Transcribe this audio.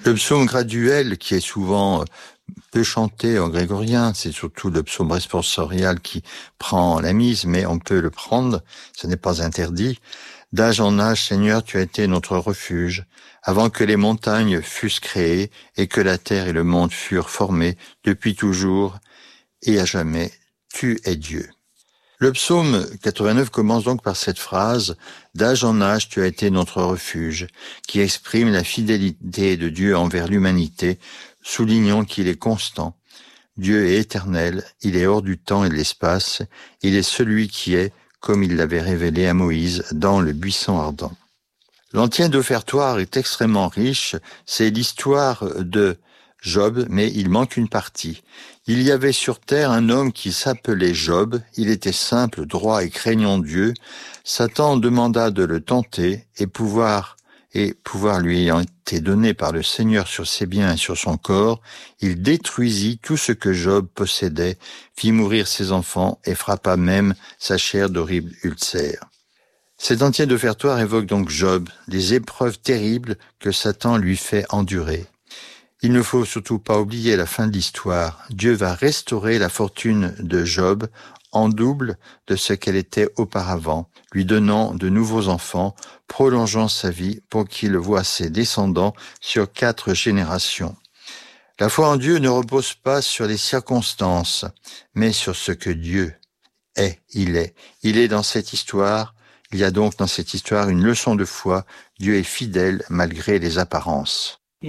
Le psaume graduel, qui est souvent peu chanté en grégorien, c'est surtout le psaume responsorial qui prend la mise, mais on peut le prendre, ce n'est pas interdit. D'âge en âge, Seigneur, tu as été notre refuge, avant que les montagnes fussent créées et que la terre et le monde furent formés, depuis toujours et à jamais, tu es Dieu. Le psaume 89 commence donc par cette phrase « D'âge en âge, tu as été notre refuge », qui exprime la fidélité de Dieu envers l'humanité, soulignant qu'il est constant. Dieu est éternel, il est hors du temps et de l'espace, il est celui qui est, comme il l'avait révélé à Moïse dans le buisson ardent. L'antienne d'offertoire est extrêmement riche, c'est l'histoire de Job, mais il manque une partie. Il y avait sur terre un homme qui s'appelait Job, il était simple, droit et craignant Dieu. Satan demanda de le tenter et pouvoir lui ayant été donné par le Seigneur sur ses biens et sur son corps, il détruisit tout ce que Job possédait, fit mourir ses enfants et frappa même sa chair d'horribles ulcères. Cet entier d'offertoire évoque donc Job, les épreuves terribles que Satan lui fait endurer. Il ne faut surtout pas oublier la fin de l'histoire. Dieu va restaurer la fortune de Job en double de ce qu'elle était auparavant, lui donnant de nouveaux enfants, prolongeant sa vie pour qu'il voie ses descendants sur 4 générations. La foi en Dieu ne repose pas sur les circonstances, mais sur ce que Dieu est. Il est dans cette histoire. Il y a donc dans cette histoire une leçon de foi. Dieu est fidèle malgré les apparences.